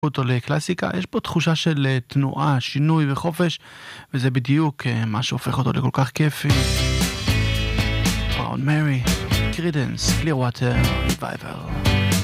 אותו לקלאסיקה, יש פה תחושה של תנועה, שינוי וחופש, וזה בדיוק מה שהופך אותו לכל כך כיפי. Brown Mary, Creedence, Clearwater Revival.